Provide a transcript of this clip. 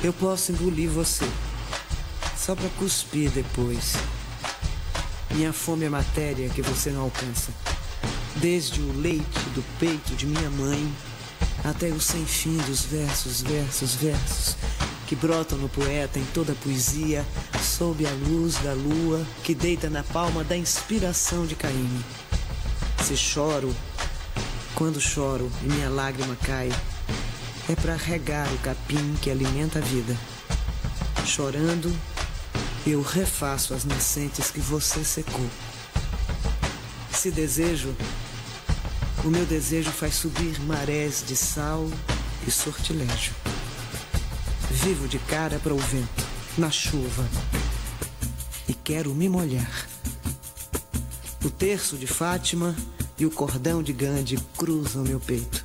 Eu posso engolir você, só pra cuspir depois. Minha fome é matéria que você não alcança. Desde o leite do peito de minha mãe até o sem fim dos versos, versos, versos que brotam no poeta em toda a poesia, sob a luz da lua que deita na palma da inspiração de Caíme. Se choro, quando choro e minha lágrima cai, é pra regar o capim que alimenta a vida. Chorando, eu refaço as nascentes que você secou. Se desejo, o meu desejo faz subir marés de sal e sortilégio. Vivo de cara para o vento, na chuva, e quero me molhar. O terço de Fátima e o cordão de Gandhi cruzam meu peito.